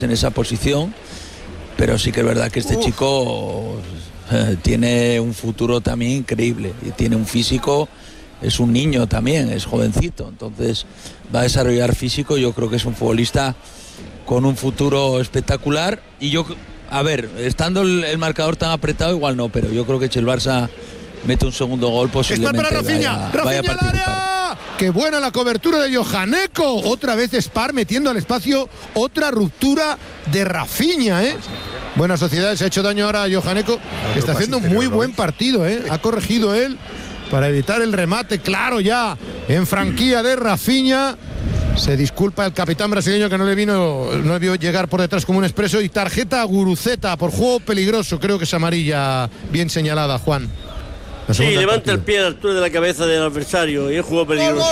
en esa posición, pero sí que es verdad que este chico tiene un futuro también increíble y tiene un físico, es un niño también, es jovencito, entonces va a desarrollar físico. Yo creo que es un futbolista con un futuro espectacular y yo, a ver, estando el marcador tan apretado igual no, pero yo creo que si el Barça mete un segundo gol posiblemente está para Rafinha, vaya a participar. Área. Qué buena la cobertura de Johaneko. Otra vez Spar metiendo al espacio, otra ruptura de Rafinha, Buena sociedad, se ha hecho daño ahora a Johaneko, que está haciendo un muy buen partido, Ha corregido él para evitar el remate, claro, ya en franquía de Rafinha. Se disculpa el capitán brasileño que no le vio llegar por detrás como un expreso. Y tarjeta a Guruceta por juego peligroso, creo que es amarilla bien señalada, Juan. Sí, levanta el pie a la altura de la cabeza del adversario y es juego peligroso.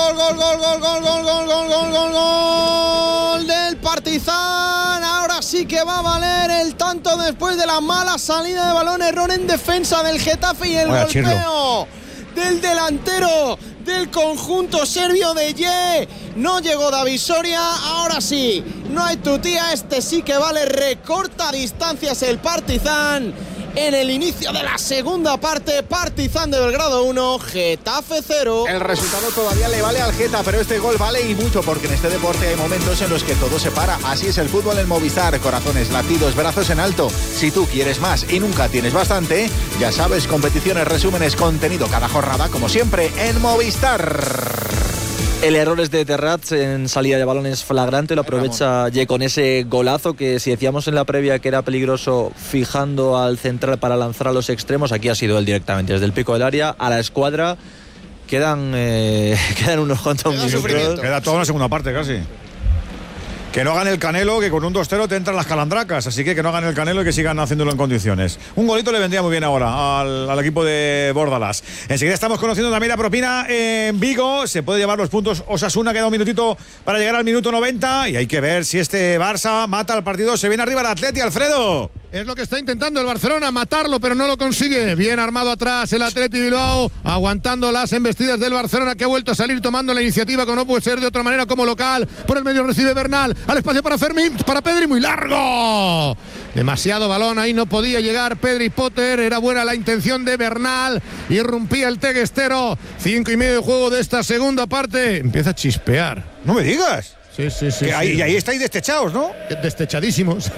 Gol del Partizan. Ahora sí que va a valer el tanto después de la mala salida de balón, error en defensa del Getafe y el golpeo del delantero del conjunto serbio de Ye. No llegó David Soria, ahora sí, no hay tutía, este sí que vale, recorta distancias el Partizan. En el inicio de la segunda parte, Partizan de Belgrado 1, Getafe 0. El resultado todavía le vale al Geta, pero este gol vale y mucho, porque en este deporte hay momentos en los que todo se para. Así es el fútbol en Movistar. Corazones, latidos, brazos en alto. Si tú quieres más y nunca tienes bastante, ya sabes, competiciones, resúmenes, contenido cada jornada, como siempre, en Movistar. El error es de Terrats en salida de balones flagrante, lo aprovecha Ye con ese golazo que, si decíamos en la previa que era peligroso fijando al central para lanzar a los extremos, aquí ha sido él directamente desde el pico del área a la escuadra. Quedan unos cuantos minutos. Queda toda la segunda parte casi. Que no hagan el Canelo, que con un 2-0 te entran las calandracas, así que no hagan el Canelo y que sigan haciéndolo en condiciones. Un golito le vendría muy bien ahora al equipo de Bordalas. Enseguida estamos conociendo también la propina en Vigo. Se puede llevar los puntos Osasuna, queda un minutito para llegar al minuto 90 y hay que ver si este Barça mata al partido. Se viene arriba el Atleti, Alfredo. Es lo que está intentando el Barcelona, matarlo, pero no lo consigue. Bien armado atrás el Atleti Bilbao, aguantando las embestidas del Barcelona, que ha vuelto a salir tomando la iniciativa, como no puede ser de otra manera, como local. Por el medio recibe Bernal, al espacio para Fermín, para Pedri, muy largo. Demasiado balón, ahí no podía llegar Pedri Potter. Era buena la intención de Bernal, irrumpía el teguestero. 5:30 de juego de esta segunda parte. Empieza a chispear. No me digas. Sí. Y ahí estáis destechados, ¿no? Destechadísimos.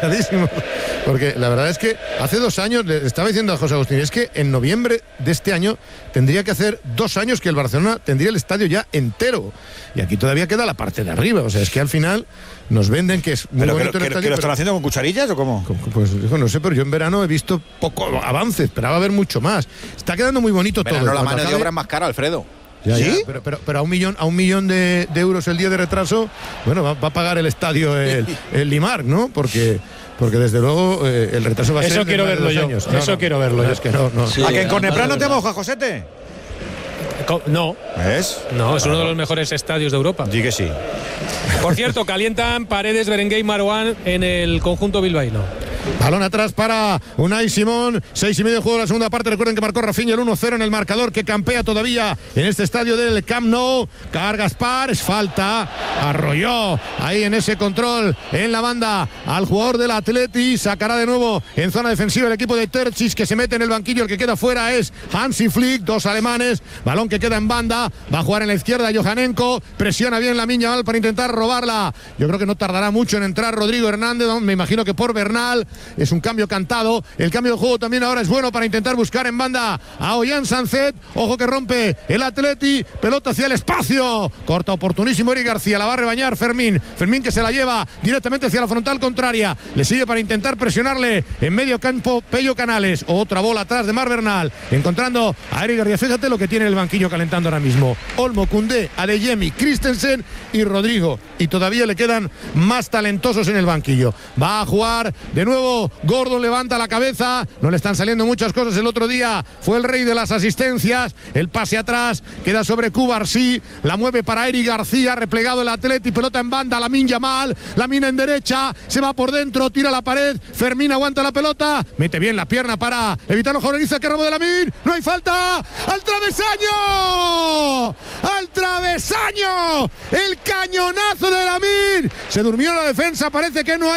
Porque la verdad es que hace 2 años, le estaba diciendo a José Agustín, es que en noviembre de este año tendría que hacer 2 años que el Barcelona tendría el estadio ya entero. Y aquí todavía queda la parte de arriba. O sea, es que al final nos venden que es muy bonito el estadio. ¿Que lo están haciendo con cucharillas o cómo? Pues no sé, pero yo en verano he visto poco avance, esperaba ver mucho más. Está quedando muy bonito todo. Pero la mano de obra es más cara, Alfredo. ¿Sí? Pero a un millón de euros el día de retraso, bueno, va a pagar el estadio el Limar, ¿no? Porque desde luego el retraso va a ser. Eso quiero verlo yo. Quiero verlo yo. Es que no. Sí, ¿a que en Conepran no te moja, Josete? No. ¿Ves? No, es uno de los mejores estadios de Europa. Sí que sí. Por cierto, calientan Paredes, Berenguer y Marouane en el conjunto bilbaíno. Balón atrás para Unai Simón. 6:30 de juego de la segunda parte. Recuerden que marcó Rafinha el 1-0 en el marcador, que campea todavía en este estadio del Camp Nou. Gaspar, es falta. Arrolló ahí en ese control en la banda al jugador del Atleti. Sacará de nuevo en zona defensiva el equipo de Terzic, que se mete en el banquillo. El que queda fuera es Hansi Flick, 2 alemanes. Balón que queda en banda. Va a jugar en la izquierda Johanenko. Presiona bien Lamine Yamal para intentar robarla. Yo creo que no tardará mucho en entrar Rodrigo Hernández. Me imagino que por Bernal. Es un cambio cantado. El cambio de juego también ahora es bueno para intentar buscar en banda a Ollán Sanzet. Ojo que rompe el Atleti. Pelota hacia el espacio. Corta oportunísimo Eric García. La va a rebañar Fermín. Fermín, que se la lleva directamente hacia la frontal contraria. Le sigue para intentar presionarle en medio campo Pello Canales. Otra bola atrás de Mar Bernal. Encontrando a Eric García. Fíjate lo que tiene el banquillo calentando ahora mismo. Olmo, Koundé, Adeyemi, Christensen y Rodrigo. Y todavía le quedan más talentosos en el banquillo. Va a jugar de nuevo nuevo Gordon levanta la cabeza, no le están saliendo muchas cosas. El otro día fue el rey de las asistencias. El pase atrás queda sobre Cubarsí, la mueve para Eric García, replegado el Atleti, pelota en banda, Lamine Yamal, Lamine en derecha, se va por dentro, tira la pared, Fermín aguanta la pelota, mete bien la pierna para evitar los jornalistas, que robo de Lamine, no hay falta, al travesaño, el cañonazo de Lamine, se durmió la defensa, parece que no hay